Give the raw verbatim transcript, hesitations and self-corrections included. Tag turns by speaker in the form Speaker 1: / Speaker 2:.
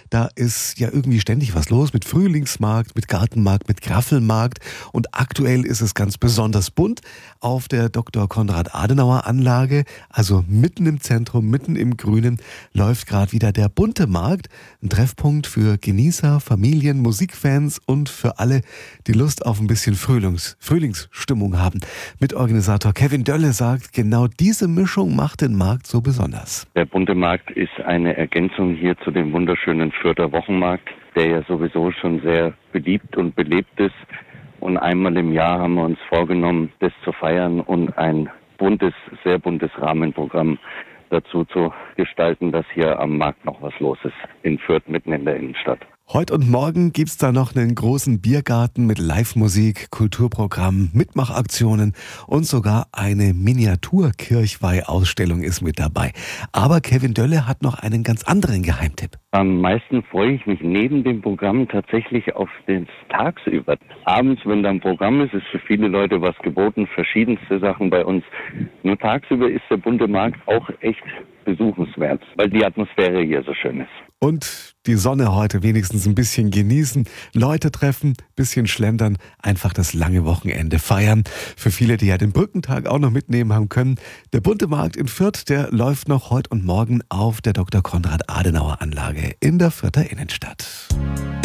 Speaker 1: da ist ja irgendwie ständig was los mit Frühlingsmarkt, mit Gartenmarkt, mit Graffelmarkt. Und aktuell ist es ganz besonders bunt auf der Doktor Konrad-Adenauer-Anlage, also mitten im Zentrum, mitten im Grünen, läuft gerade wieder der bunte Markt. Ein Treffpunkt für Genießer, Familien, Musikfans und für alle, die Lust auf ein bisschen Frühlings, Frühlingsstimmung haben. Mitorganisator Kevin Dölle sagt, genau diese Mischung macht den Markt so besonders.
Speaker 2: Der bunte Markt ist eine Ergänzung hier zu dem wunderschönen Fürther Wochenmarkt, der ja sowieso schon sehr beliebt und belebt ist. Und einmal im Jahr haben wir uns vorgenommen, das zu feiern und ein buntes, sehr buntes Rahmenprogramm dazu zu gestalten, dass hier am Markt noch was los ist, in Fürth, mitten in der Innenstadt.
Speaker 1: Heute und morgen gibt's da noch einen großen Biergarten mit Live-Musik, Kulturprogramm, Mitmachaktionen und sogar eine Miniatur-Kirchweih-Ausstellung ist mit dabei. Aber Kevin Dölle hat noch einen ganz anderen Geheimtipp.
Speaker 2: Am meisten freue ich mich neben dem Programm tatsächlich auf das Tagsüber. Abends, wenn da ein Programm ist, ist für viele Leute was geboten, verschiedenste Sachen bei uns. Nur tagsüber ist der bunte Markt auch echt besuchenswert, weil die Atmosphäre hier so schön ist.
Speaker 1: Und die Sonne heute wenigstens ein bisschen genießen, Leute treffen, bisschen schlendern, einfach das lange Wochenende feiern. Für viele, die ja den Brückentag auch noch mitnehmen haben können. Der bunte Markt in Fürth, der läuft noch heute und morgen auf der Doktor Konrad-Adenauer-Anlage in der Fürther Innenstadt.